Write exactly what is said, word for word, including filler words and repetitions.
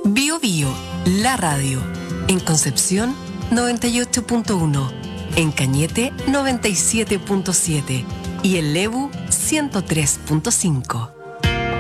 Bio Bio, la radio. En Concepción, noventa y ocho punto uno. En Cañete, noventa y siete punto siete. Y en Lebu, ciento tres punto cinco.